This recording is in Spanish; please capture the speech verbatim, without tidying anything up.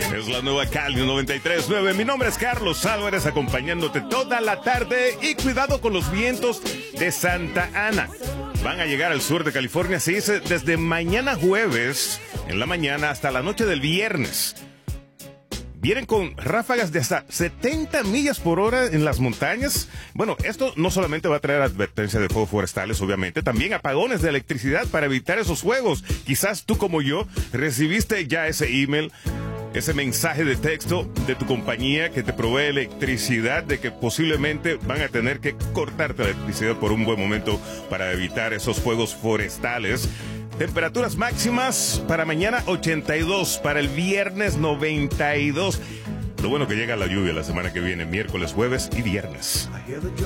Es la nueva Cali noventa y tres punto nueve. Mi nombre es Carlos Álvarez, acompañándote toda la tarde. Y cuidado con los vientos de Santa Ana. Van a llegar al sur de California, se dice, desde mañana jueves en la mañana hasta la noche del viernes. Vienen con ráfagas de hasta setenta millas por hora en las montañas. Bueno, esto no solamente va a traer advertencia de fuegos forestales, obviamente, también apagones de electricidad para evitar esos fuegos. Quizás tú, como yo, recibiste ya ese email, ese mensaje de texto de tu compañía que te provee electricidad, de que posiblemente van a tener que cortarte la electricidad por un buen momento para evitar esos fuegos forestales. Temperaturas máximas para mañana ochenta y dos, para el viernes noventa y dos. Lo bueno que llega la lluvia la semana que viene, miércoles, jueves y viernes.